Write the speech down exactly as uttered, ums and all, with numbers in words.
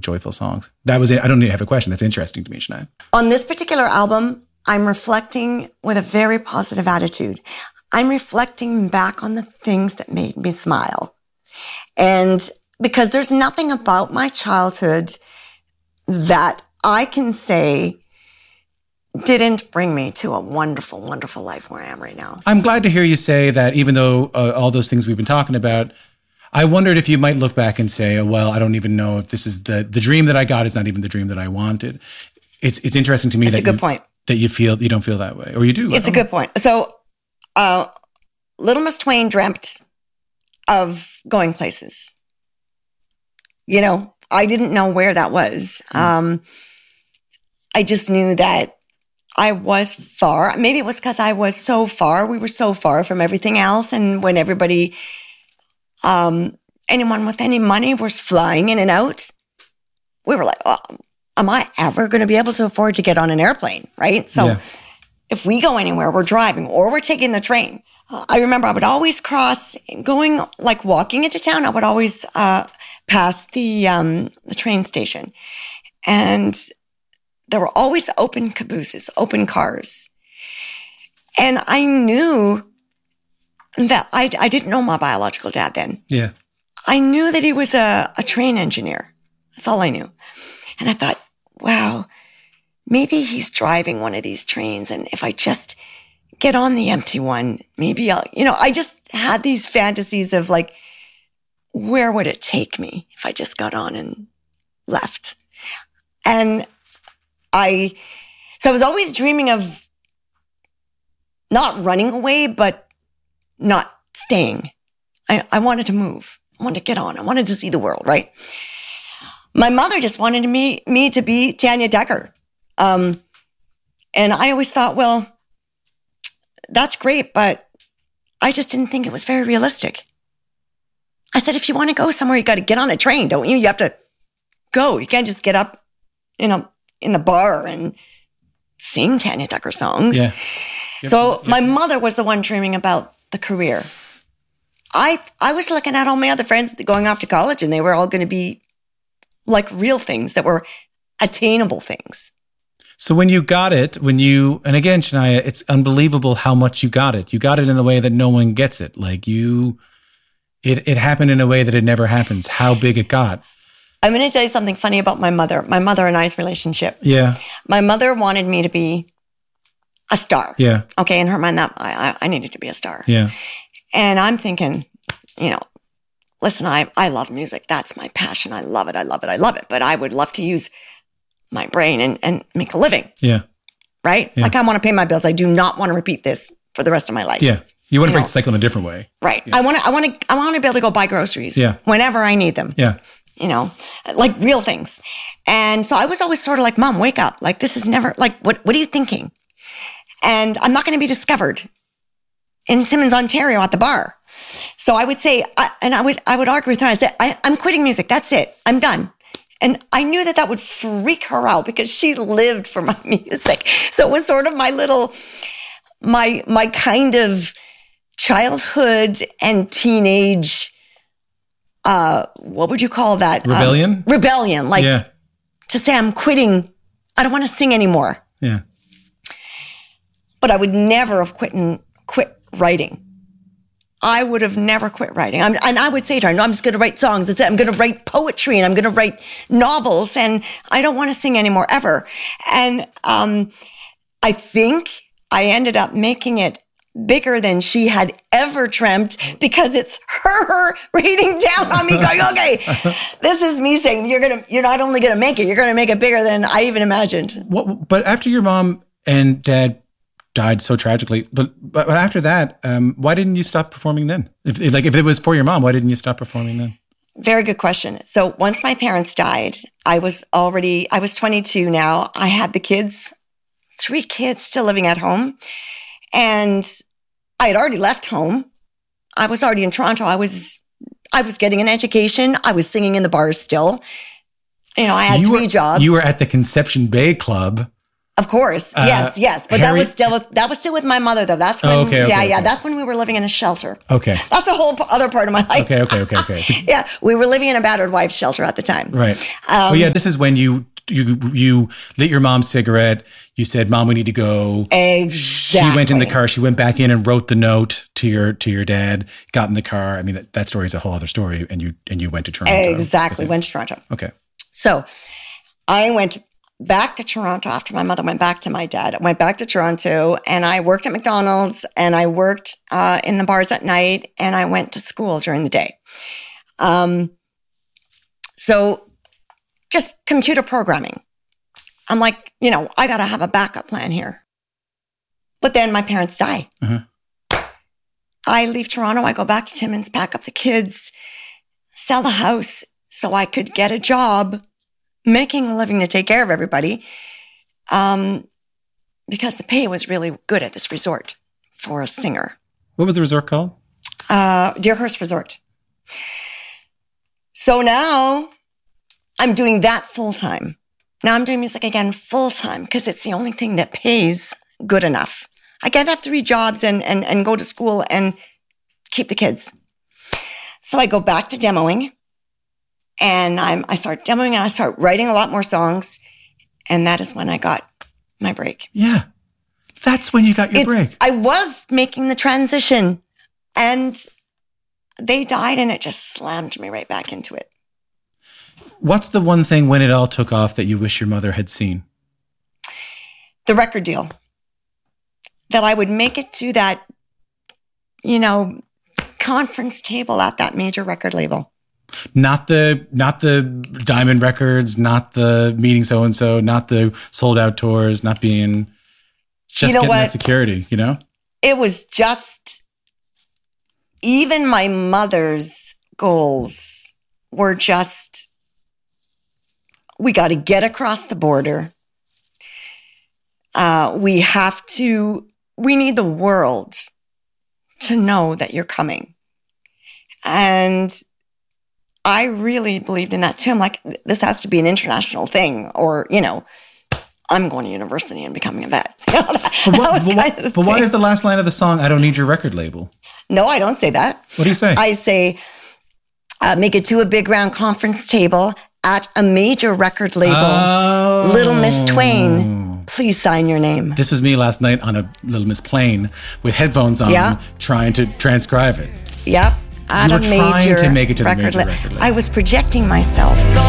joyful songs. That was it. I don't even have a question. That's interesting to me, Shania. On this particular album, I'm reflecting with a very positive attitude. I'm reflecting back on the things that made me smile. And because there's nothing about my childhood that I can say didn't bring me to a wonderful, wonderful life where I am right now. I'm glad to hear you say that, even though uh, all those things we've been talking about, I wondered if you might look back and say, oh, well, I don't even know if this is the, the dream that I got is not even the dream that I wanted. It's it's interesting to me It's that a good you, point. that you feel, you don't feel that way, or you do. It's a good point. So, uh, Little Miss Twain dreamt of going places. You know, I didn't know where that was. Mm. Um, I just knew that I was far. Maybe it was because I was so far. We were so far from everything else. And when everybody, um, anyone with any money was flying in and out, we were like, oh, am I ever going to be able to afford to get on an airplane? Right. So yeah. If we go anywhere, we're driving or we're taking the train. I remember I would always cross, going like walking into town. I would always uh, pass the um, the train station, and there were always open cabooses, open cars. And I knew that I, I didn't know my biological dad then. Yeah. I knew that he was a, a train engineer. That's all I knew. And I thought, wow, maybe he's driving one of these trains. And if I just get on the empty one, maybe I'll, you know, I just had these fantasies of like, where would it take me if I just got on and left? And I, so I was always dreaming of not running away, but not staying. I, I wanted to move. I wanted to get on. I wanted to see the world, right? My mother just wanted me, me to be Tanya Decker. Um, and I always thought, well, that's great, but I just didn't think it was very realistic. I said, if you want to go somewhere, you got to get on a train, don't you? You have to go. You can't just get up, you know, in the bar and sing Tanya Tucker songs. Yeah. Yep, so yep. My mother was the one dreaming about the career. I I was looking at all my other friends going off to college, and they were all going to be like real things that were attainable things. So when you got it, when you, and again, Shania, it's unbelievable how much you got it. You got it in a way that no one gets it. Like you, it it happened in a way that it never happens. How big it got. I'm going to tell you something funny about my mother, my mother and I's relationship. Yeah. My mother wanted me to be a star. Yeah. Okay. In her mind, that I, I needed to be a star. Yeah. And I'm thinking, you know, listen, I, I love music. That's my passion. I love it. I love it. I love it. But I would love to use my brain and, and make a living. Yeah. Right? Yeah. Like I want to pay my bills. I do not want to repeat this for the rest of my life. Yeah. You want to you break know? the cycle in a different way. Right. Yeah. I want to, I want to, I want to be able to go buy groceries yeah. whenever I need them. Yeah. You know, like real things. And so I was always sort of like, Mom, wake up. Like, this is never, like, what, what are you thinking? And I'm not going to be discovered in Timmins, Ontario at the bar. So I would say, I, and I would, I would argue with her. I said, I, I'm quitting music. That's it. I'm done. And I knew that that would freak her out because she lived for my music. So it was sort of my little, my, my kind of childhood and teenage, uh, what would you call that? Rebellion? Um, rebellion. Like yeah. to say, I'm quitting. I don't want to sing anymore. Yeah. But I would never have quit, and, quit writing. I would have never quit writing. I'm, and I would say to her, no, I'm just going to write songs. That's it. I'm going to write poetry and I'm going to write novels and I don't want to sing anymore ever. And um, I think I ended up making it bigger than she had ever dreamt because it's her raining down on me going, okay, this is me saying you're going to, you're not only going to make it, you're going to make it bigger than I even imagined. What, but after your mom and dad died so tragically, but but after that, um, why didn't you stop performing then? If, if like if it was for your mom, why didn't you stop performing then? Very good question. So once my parents died, I was already, I was twenty-two now. I had the kids, three kids still living at home. And I had already left home. I was already in Toronto. I was, I was getting an education. I was singing in the bars still. You know, I had you three were, jobs. You were at the Conception Bay Club Of course. Uh, yes, yes. But Harry- that was still with, that was still with my mother though. That's when Oh, okay, okay, yeah, yeah, okay. that's when we were living in a shelter. Okay. That's a whole p- other part of my life. Okay, okay, okay, okay. Yeah, we were living in a battered wife shelter at the time. Right. Um, well, yeah, this is when you you you lit your mom's cigarette. You said, "Mom, we need to go." Exactly. She went in the car. She went back in and wrote the note to your to your dad. Got in the car. I mean, that, that story is a whole other story. And you and you went to Toronto. Exactly. Okay. Went to Toronto. Okay. So I went back to Toronto after my mother went back to my dad. I went back to Toronto and I worked at McDonald's and I worked uh, in the bars at night and I went to school during the day. Um, so just computer programming. I'm like, you know, I got to have a backup plan here. But then my parents die. Uh-huh. I leave Toronto. I go back to Timmins, pack up the kids, sell the house so I could get a job making a living to take care of everybody, um, because the pay was really good at this resort for a singer. What was the resort called? Uh, Deerhurst Resort. So now I'm doing that full time. Now I'm doing music again full time because it's the only thing that pays good enough. I can't have three jobs and, and, and go to school and keep the kids. So I go back to demoing. And I'm, I start demoing and I start writing a lot more songs. And that is when I got my break. Yeah. That's when you got your It's- break. I was making the transition and they died and it just slammed me right back into it. What's the one thing when it all took off that you wish your mother had seen? The record deal. That I would make it to that, you know, conference table at that major record label. Not the not the diamond records, not the meeting so and so, not the sold out tours, not being just You know getting what? that security, you know? It was just, even my mother's goals were just, we got to get across the border. Uh, we have to, we need the world to know that you're coming. And I really believed in that too. I'm like, this has to be an international thing, or, you know, I'm going to university and becoming a vet. You know, that, But, that what, was but, kind what- of the but why thing. is the last line of the song, "I don't need your record label"? No, I don't say that. What do you say? I say, uh, make it to a big round conference table at a major record label. Oh. Little Miss Twain, please sign your name. This was me last night on a Little Miss plane with headphones on, Yeah. trying to transcribe it. Yep. At You a were trying major to make it to the record major la- record label. I was projecting myself.